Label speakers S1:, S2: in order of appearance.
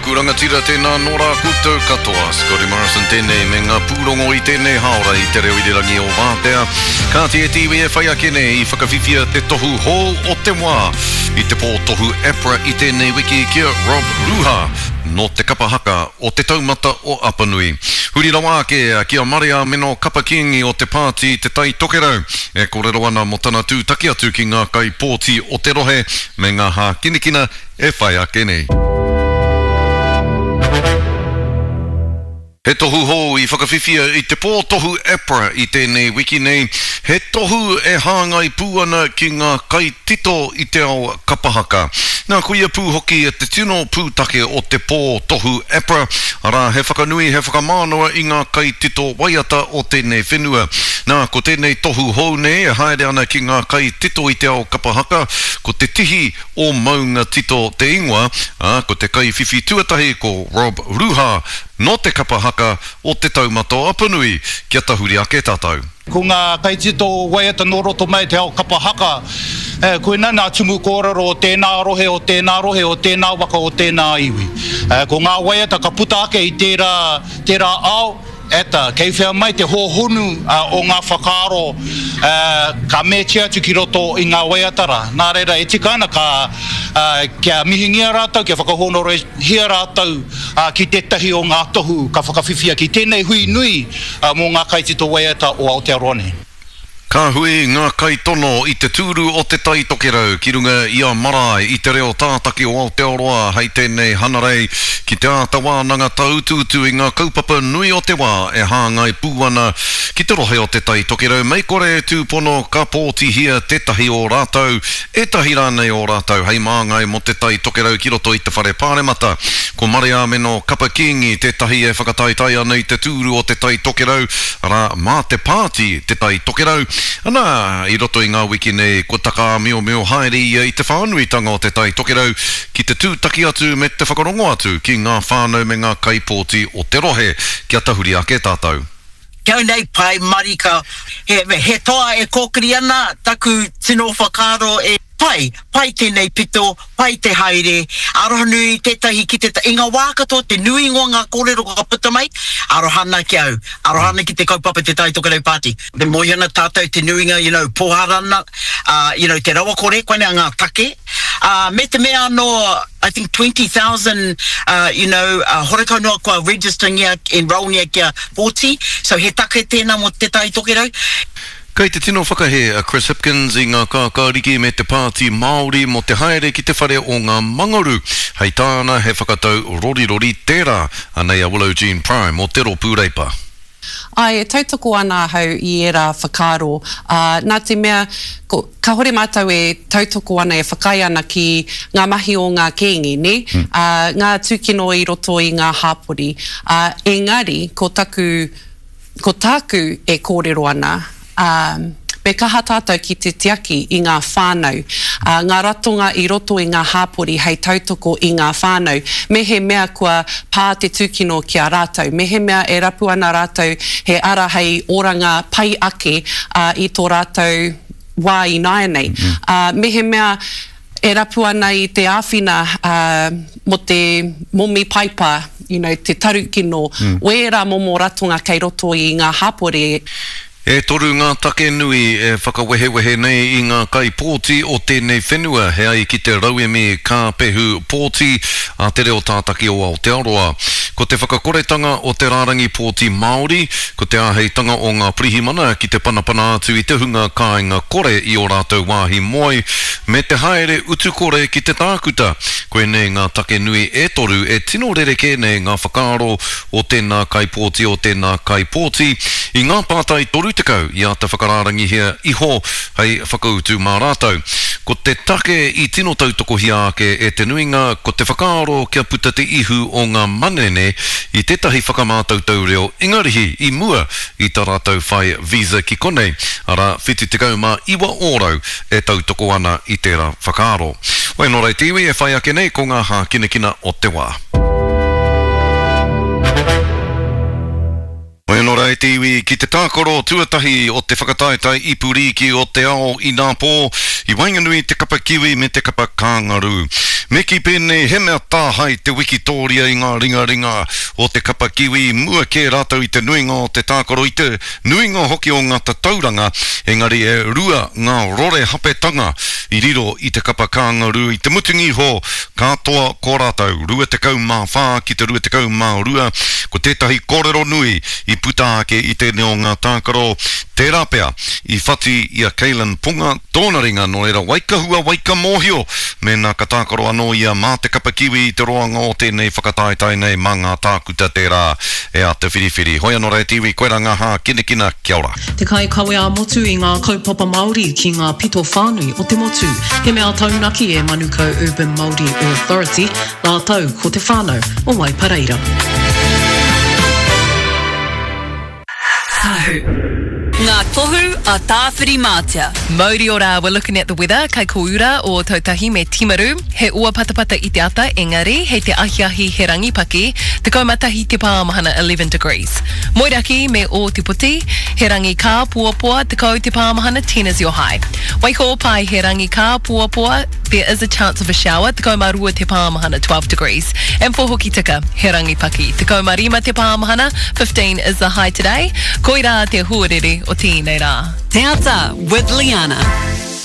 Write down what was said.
S1: kuranga tira tēnā nora koutou katoa. Scotty Morrison tēnei me ngā pūrongo I tēnei haora I te reo I te rangi o Vātea. Ka te tiwi e whai akene I whakawhiwhia te tohu hall o te wā. I te pō tohu APRA I tēnei wiki kia Rob Ruha. No te kapahaka o te taumata o Apanui. Huri rawa ke kia Maria meno kapakingi o te pāti te tai tokerau. E korero ana mo tana tū taki atu ki ngā kai pōti o te rohe me ngā hā kinikina e whai akene. He tohu hou I whakawhiwhia I te pō tohu APRA I tēnei wiki nei. He tohu e hāngai pūana ki ngā kai tito I te ao kapahaka. Nā kuia pū hoki e te tino pūtake o te pō tohu APRA. Ara he whakanui he whakamānoa I ngā kai tito waiata o tēnei whenua. Nā ko tēnei tohu hou nei e haere ana ki ngā kai tito I te ao kapahaka. Ko te tihi o maunga tito te ingoa. Ko te kai whiwhi tuatahi ko Rob Ruha. No te kapahaka o te taumata o Apanui, kia tahuri ake tātou.
S2: Ko ngā kaitito waiata no roto mai te ao kapahaka, koe nana tumu kōrero o tēnā rohe, o tēnā rohe, o tēnā waka, o tēnā iwi. Ko ngā waiata ka puta ake I tērā ao, eta, kei whea mai te hohonu o ngā whakaaro ka mētia atu ki roto I ngā waiatara. Nā reira, e tika ana kia mihingia rātou, kia whakahonoro hia rātou ki tētahi o ngā tohu ka whakawhiwhia ki tēnei hui nui mō ngā kaitito waiata o Aotearoa nei.
S1: Ka hui ngā kai tono I te tūru o te tai tokerau, ki runga Ia Marae I te reo tātaki o Aotearoa, hei tēnei hanarei, ki te ātawānanga taututu I ngā kaupapa nui o te wā, e hāngai pūana ki te rohe o te tai tokerau. Mei kore tūpono ka pōti hia tētahi o rātou, e tahi rānei o rātou, hei māngai mo te tai tokerau ki roto I te whare pāremata. Ko Maria meno kapakingi, tētahi e whakataitai ana I te tūru o te tai tokerau, ara mā te pāti te tai tokerau. Ana, I roto I ngā wiki nei, ko taka mio haere I te whānuitanga o te tai tokerau, ki te tūtaki atu me te whakarongo atu, ki ngā whānau me ngā kaipōti o te rohe, kia tahuri ake tātou.
S3: Kia nei pai marika, he toa e kōkiri ana, taku tino whakaro e pai tēnei pito, pai te haere, arohanui tētahi ki te inga wākato, te nui ngō ngā kōrero ka puta mai, arohana ki au, arohana ki te kaupapa te tai tokerau pāti. Te moiana tātou te nuinga, pōharana, te rawa kore, koene ngā take. Me te mea no, I think 20,000, horekau noa kua registering ia, enrolling ia kia 40, so he take tēnā mo te tai tokerau.
S1: Kei te tino whakahe Chris Hipkins I ngā kākāriki me te pāti Māori mo te haere ki te whare o ngā mangaru. Hei tāna he whakatau rori tērā anei a Willow Jean Prime o te ropu reipa.
S4: Ai, e tautoko ana hau I era whakaro. Nā te mea, ka hore mātou e tautoko ana e whakai ana ki ngā mahi o ngā kēngi, ne? Ngā tūkino I roto I ngā hāpori. Engari, ko tāku e kōrero ana, me kaha tātou ki te tiaki I ngā whānau. Ngā ratonga I roto I ngā hāpori hei tautoko I ngā whānau. Me he mea kua pā te tūkino ki a rātou. Me he mea e rapu ana rātou he ara hei oranga pai ake I tō rātou wā I nāianei. Me he mea e rapu ana I te āwhina mo te momi paipa, te tarukino. Wera momo ratonga kei roto I ngā hāpori.
S1: E toru ngā take nui e whakawehewehe nei I ngā kai pōti o tēnei whenua he ai ki te rauemi kā pehu pōti a te reo tātaki o Aotearoa. Ko te whakakoretanga o te rārangi pōti Māori, ko te āheitanga o ngā prihimana ki te panapana atu I te hunga kāinga kore I o rātou wāhi moi, me te haere utukore ki te tākuta. Koe nei ngā take nui e toru e tino rereke nei ngā whakaaro o tēnā kai pōti o tēnā kai pōti I ngā pātai toru tekau I a te whakararangi hea iho hei whakautu mā rātou. Ko te take I tino tautoko hia ake e te nuinga, ko te whakaaro kia puta te ihu o ngā manene I tētahi whakamātautau reo ingarihi I mua I tā rātou whai visa ki konei. Ara whiti tekau mā iwa ōrau e tautoko ana I tērā whakaaro. Wai nō rei tiwi e whai ake nei ko ngā hā kinekina o te wā. Oe no rai te iwi ki te tākoro tuatahi o te whakataitai ipuriki o te ao I nā pō I wainganui te kapa kiwi me te kapa kāngaru. Me ki pēne he mea tāhai te Wikitoria I ngā ringa o te kapa kiwi mua ke rātau I te nuinga o te tākoro I te nuinga hoki o ngā tauranga engari e rua ngā rore hapetanga I riro I te kapa kāngaru I te mutungi ho katoa ko rātau rua te kau mā whā ki te rua te kau mā rua ko tētahi kōrero nui I putaake I te neo ngā tākaro te rāpea I whati I a Keilan Punga tōna ringa no era waikahua waika mōhio me nā katākaro anō ia mā te kapa kiwi I te roanga o tēnei whakataitai nei mā ngā tākuta te rā e a te whiriwhiri. Hoi anō rei tiwi koera ngā hā kina kia ora.
S5: Te kai kawe a motu I ngā kaupapa Māori ki ngā pito whānui o te motu. He mea taunaki e Manukau Urban Māori Authority nā tau ko te whānau o Waipareira.
S6: Ngā tohu a tāwhiri mātia.
S7: Mauri ora, we're looking at the weather, kai koura o tautahi me timaru. He ua patapata I te ata, engari, hei te ahiahi he rangipaki, te kaumatahi te pāmahana 11 degrees. Moiraki me o te puti, he rangi kā puapua, te kau te pāmahana 10 is your high. Waiko pai he rangi kā puapua, there is a chance of a shower, te kaumarua te pāmahana 12 degrees. And for Hokitika, he rangipaki, te kaumarima te pāmahana 15 is the high today. Koira te huarere o tēnei rā.
S6: Te ata with Liana.